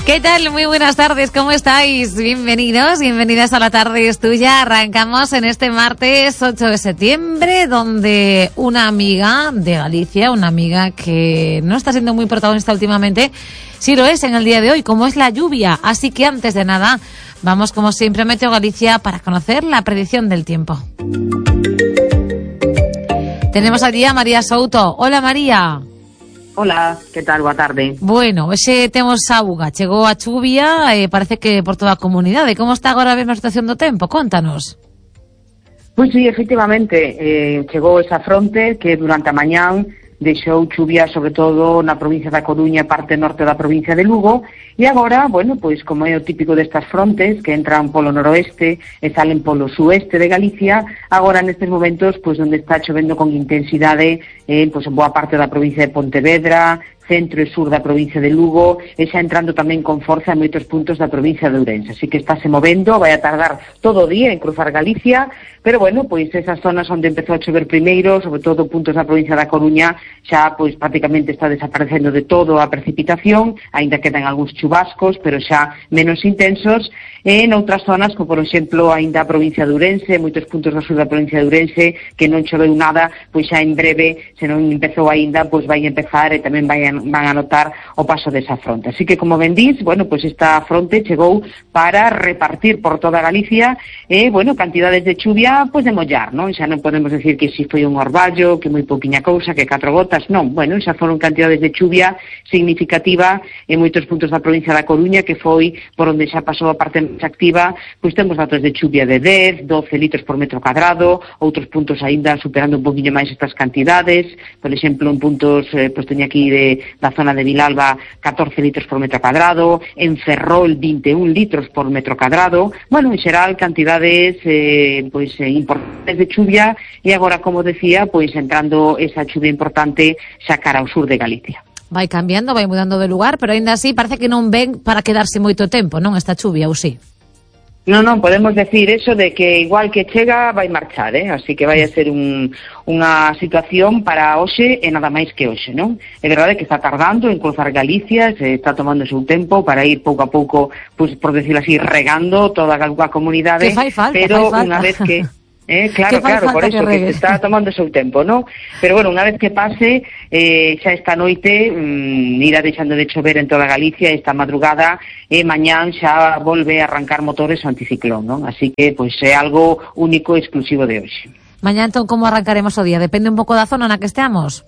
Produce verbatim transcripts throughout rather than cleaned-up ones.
¿Qué tal? Muy buenas tardes, ¿cómo estáis? Bienvenidos, bienvenidas a La Tarde es Tuya. Arrancamos en este martes ocho de septiembre, donde una amiga de Galicia, una amiga que no está siendo muy protagonista últimamente, sí lo es en el día de hoy, como es la lluvia. Así que antes de nada, vamos como siempre a Meteo Galicia para conocer la predicción del tiempo. Tenemos allí a María Souto. Hola, María. Hola, que tal? Boa tarde. Bueno, hoxe temos auga, chegou a chuvia, e eh, parece que por toda a comunidade. Como está agora mesmo a situación do tempo? Contanos. Pois sí, efectivamente, eh, chegou esa fronte que durante a mañán deixou chuvia sobre todo na provincia da Coruña e parte norte da provincia de Lugo, e agora, bueno, pois como é o típico destas frontes que entran polo noroeste e salen polo sueste de Galicia, agora nestes momentos pois onde está chovendo con intensidade eh, pois en boa parte da provincia de Pontevedra, centro e sur da provincia de Lugo, e xa entrando tamén con forza en moitos puntos da provincia de Ourense. Así que estáse movendo, vai a tardar todo o día en cruzar Galicia, pero bueno, pois esas zonas onde empezou a chover primeiro, sobre todo puntos da provincia da Coruña, xa pois prácticamente está desaparecendo de todo a precipitación, aínda quedan algúns chubascos, pero xa menos intensos, e en outras zonas, como por exemplo aínda a provincia de Ourense, moitos puntos do sur da provincia de Ourense, que non choveu nada, pois xa en breve, se non empezou aínda, pois vai empezar e tamén vai a van a notar o paso desa fronte. Así que, como ben dís, bueno, pues esta fronte chegou para repartir por toda Galicia e, eh, bueno, cantidades de chuvia, pues de mollar, non? Xa non podemos decir que si foi un orballo, que moi pouquiña cousa, que catro gotas, non. Bueno, xa foron cantidades de chuvia significativa en moitos puntos da provincia da Coruña, que foi por onde xa pasou a parte máis activa, pois temos datos de chuvia de dez, doce litros por metro cadrado, outros puntos aínda superando un poquinho máis estas cantidades, por exemplo, en puntos, eh, pois teña aquí de da zona de Vilalba catorce litros por metro cadrado, en Ferrol vinte e un litros por metro cadrado, bueno, en xeral cantidades eh, pois eh, importantes de chuvia, e agora, como decía, pois entrando esa chuvia importante xa cara ao sur de Galicia. Vai cambiando, vai mudando de lugar, pero aínda así parece que non ven para quedarse moito tempo, non, esta chuvia, ou si? Non, non, podemos decir eso de que igual que chega vai marchar, eh? Así que vai a ser un, unha situación para hoxe e nada máis que hoxe, non? É verdade que está tardando en cruzar Galicia, se está tomando o seu tempo para ir pouco a pouco, pues, por decirlo así, regando toda a comunidade, que fai falta, pero fai falta. Unha vez que... Eh, claro, claro, por eso, que, que se está tomando o seu tempo, ¿no? Pero bueno, unha vez que pase, eh, xa esta noite mmm, irá deixando de chover en toda Galicia esta madrugada, e mañán xa volve a arrancar motores o anticiclón, ¿no? Así que, pois, é algo único e exclusivo de hoxe. Mañán, entón, como arrancaremos o día? Depende un pouco da zona na que esteamos?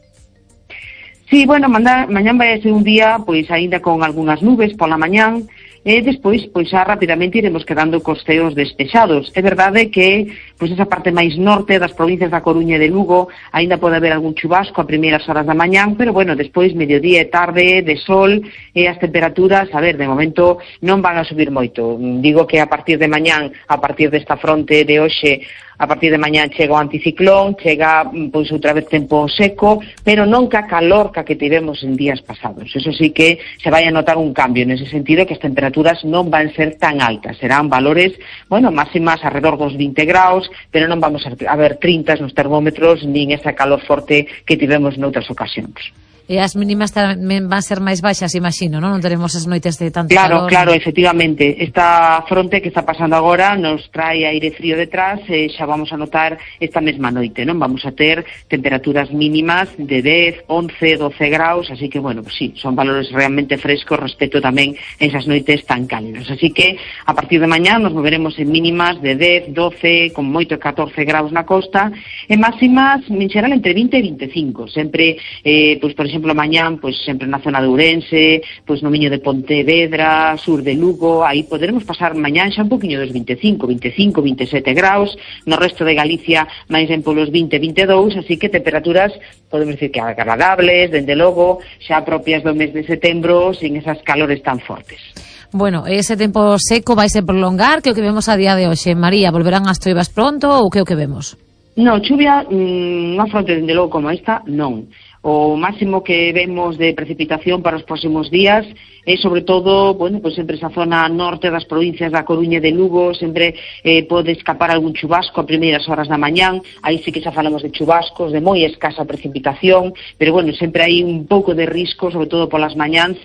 Sí, bueno, manda, mañán vai a ser un día, pois, aínda con algunhas nubes pola mañán, e despois, pois xa rapidamente iremos quedando cos ceos despexados. É verdade que, pois esa parte máis norte das provincias da Coruña e de Lugo aínda pode haber algún chubasco a primeiras horas da mañán, pero bueno, despois mediodía e tarde de sol, e as temperaturas, a ver, de momento non van a subir moito. Digo que a partir de mañán, a partir desta fronte de hoxe, a partir de mañán chega o anticiclón, chega pois outra vez tempo seco, pero non ca calor ca que tivemos en días pasados. Eso sí que se vai a notar un cambio nese sentido, que as temperaturas non van ser tan altas, serán valores, bueno, máximas alrededor dos vinte graus, pero non vamos a ver trinta nos termómetros, nin esa calor forte que tivemos noutras ocasións. E as mínimas tamén van ser máis baixas, imagino, non? Non teremos as noites de tanto claro, calor. Claro, claro, efectivamente. Esta fronte que está pasando agora nos trae aire frío detrás, e xa vamos a notar esta mesma noite, non? Vamos a ter temperaturas mínimas de dez, once, doce graus, así que, bueno, pues sí, son valores realmente frescos respecto tamén a esas noites tan cálidas. Así que, a partir de mañá nos moveremos en mínimas de dez, doce, con moito catorce graus na costa, e máximas, en xeral, entre vinte e vinte e cinco. Sempre, eh, pues, por exemplo, exemplo, mañán, pois sempre na zona de Ourense, pois no miño de Pontevedra, sur de Lugo, aí poderemos pasar mañán xa un poquinho dos vinte e cinco, vinte e cinco, vinte e sete graus, no resto de Galicia máis en polos vinte, vinte e dous, así que temperaturas, podemos decir que agradables, dende logo, xa propias do mes de setembro, sin esas calores tan fortes. Bueno, ese tempo seco vai se prolongar, que o que vemos a día de hoxe, María, volverán as choivas pronto ou que o que vemos? Non, chuvia, mmm, unha fronte dende logo como esta, non. O máximo que vemos de precipitación para os próximos días é sobre todo, bueno, pues sempre esa zona norte das provincias da Coruña e de Lugo, sempre eh, pode escapar algún chubasco a primeiras horas da mañán, aí sí que xa falamos de chubascos, de moi escasa precipitación, pero bueno, sempre hai un pouco de risco, sobre todo polas mañáns,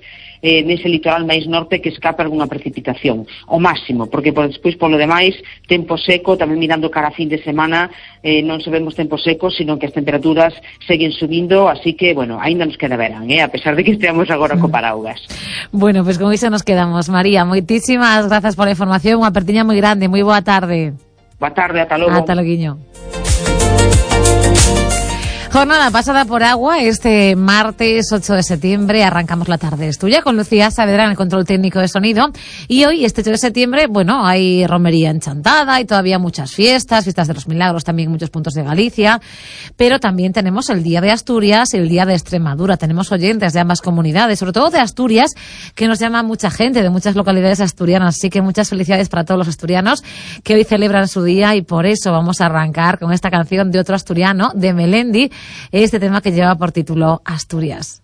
eh, nese litoral máis norte que escapa algunha precipitación, o máximo, porque por despois polo demais tempo seco, tamén mirando cara a fin de semana, eh, non se vemos tempo seco, sino que as temperaturas seguen subindo, así que, bueno, aínda nos queda verán, eh, a pesar de que esteamos agora co paraugas. Bueno, pues con iso nos quedamos. María, moitísimas grazas pola información, unha apertiña moi grande, moi boa tarde. Boa tarde, ata logo. Ata loguiño. Jornada pasada por agua, este martes ocho de septiembre arrancamos la tarde es tuya con Lucía Saavedra en el control técnico de sonido, y hoy, este ocho de septiembre, bueno, hay romería enchantada, hay todavía muchas fiestas, fiestas de los milagros también en muchos puntos de Galicia, pero también tenemos el Día de Asturias y el Día de Extremadura. Tenemos oyentes de ambas comunidades, sobre todo de Asturias, que nos llama mucha gente de muchas localidades asturianas, así que muchas felicidades para todos los asturianos que hoy celebran su día, y por eso vamos a arrancar con esta canción de otro asturiano, de Melendi, este tema que lleva por título Asturias.